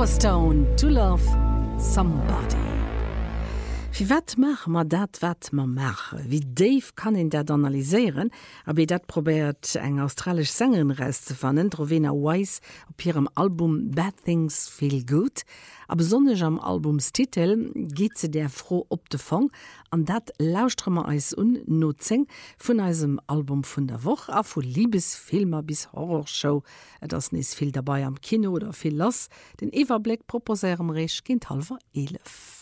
Stone to love somebody. Wie wat mach ma dat wat ma mache? Wie Dave kann in dat analyseieren, aber dat probiert eng australisch Sängerin rauszufannen, Rowena Wise op ihrem Album Bad Things Feel Good. A besonders am Albumstitel geht ze der froh op de Fong, an dat lausströmmer eis unnozing vun eisem Album vun der Woche, a vu Liebesfilmer bis Horrorshow. Das nis viel dabei am Kino oder viel lass. Den Everblick proposérem Rech kind halber 11.